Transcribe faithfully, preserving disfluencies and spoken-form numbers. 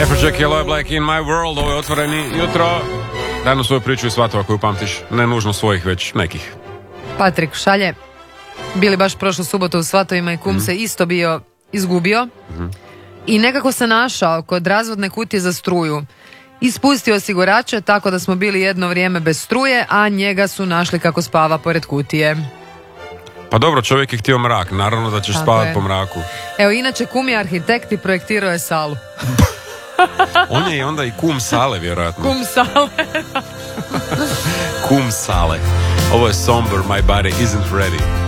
Afrojack i Aloe Black in my world. Ovo je Otvoreni jutro. Daj nam svoju priču i svatova koju pamtiš. Ne nužno svojih, već nekih. Patrik šalje. Bili baš prošlu subotu u Svatovima i kum mm. se isto bio izgubio. Mm. I nekako se našao kod razvodne kutije za struju. Ispustio osigurače tako da smo bili jedno vrijeme bez struje, a njega su našli kako spava pored kutije. Pa dobro, čovjek je htio mrak, naravno da ćeš spavati po mraku. Evo, inače kum je arhitekt i projektirao je salu. On je i onda i kum sale, vjerojatno. Kum sale. Kum sale. Ovo je Somber, My Body Isn't Ready.